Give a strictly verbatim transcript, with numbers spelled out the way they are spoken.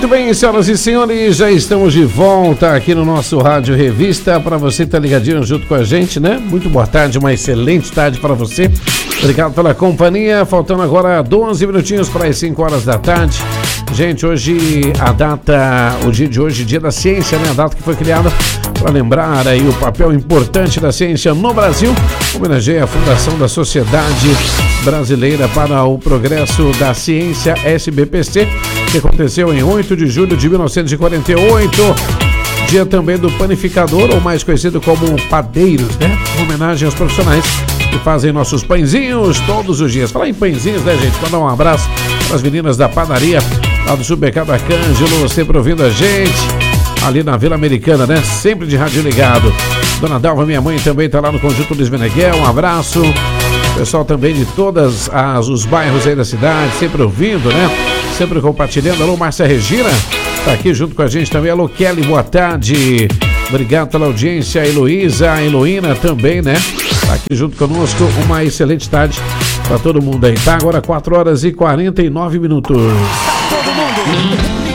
Muito bem, senhoras e senhores, já estamos de volta aqui no nosso Rádio Revista. Para você que tá ligadinho junto com a gente, né? Muito boa tarde, uma excelente tarde para você. Obrigado pela companhia. Faltando agora doze minutinhos para as cinco horas da tarde. Gente, hoje a data, o dia de hoje, dia da ciência, né? A data que foi criada para lembrar aí o papel importante da ciência no Brasil. Homenageia a fundação da Sociedade Brasileira para o Progresso da Ciência, S B P C, que aconteceu em oito de julho de mil novecentos e quarenta e oito. Dia também do panificador, ou mais conhecido como padeiros, né? Homenagem aos profissionais que fazem nossos pãezinhos todos os dias. Falar em pãezinhos, né, gente? Mandar um abraço para as meninas da padaria lá do Supermercado Arcângelo, sempre ouvindo a gente ali na Vila Americana, né? Sempre de rádio ligado. Dona Dalva, minha mãe, também está lá no Conjunto Luiz Meneghel. Um abraço. Pessoal também de todos os bairros aí da cidade, sempre ouvindo, né? Sempre compartilhando. Alô, Márcia Regina, tá aqui junto com a gente também. Alô, Kelly, boa tarde. Obrigado pela audiência. A Heloísa, a Heloína também, né? Tá aqui junto conosco. Uma excelente tarde para todo mundo aí, tá? Agora quatro horas e quarenta e nove minutos. Todo mundo!